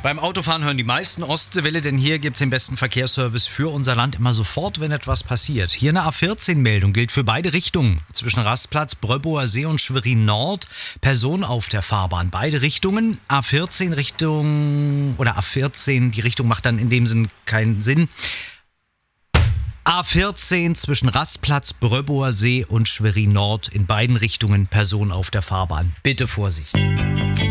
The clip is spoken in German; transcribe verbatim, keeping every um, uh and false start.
Beim Autofahren hören die meisten Ostseewelle, denn hier gibt es den besten Verkehrsservice für unser Land immer sofort, wenn etwas passiert. Hier eine A vierzehn Meldung gilt für beide Richtungen. Zwischen Rastplatz Bröbower See und Schwerin Nord Person auf der Fahrbahn. Beide Richtungen. A vierzehn Richtung oder A vierzehn, die Richtung macht dann in dem Sinn keinen Sinn. A vierzehn zwischen Rastplatz Bröbower See und Schwerin Nord in beiden Richtungen Person auf der Fahrbahn. Bitte Vorsicht.